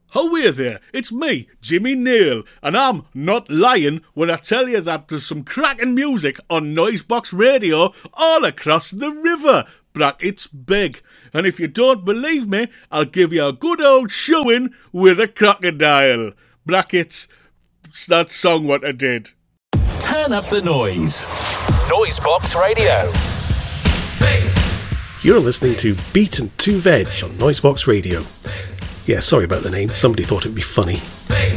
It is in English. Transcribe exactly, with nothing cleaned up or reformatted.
How are there? It's me, Jimmy Neal, and I'm not lying when I tell you that there's some cracking music on Noisebox Radio all across the river. Brackets big. And if you don't believe me, I'll give you a good old showing with a crocodile. Brackets, it's that song what I did. Turn up the noise. Noisebox Radio. You're listening to Beaten to Veg on Noisebox Radio. Yeah, sorry about the name. Somebody thought it'd be funny.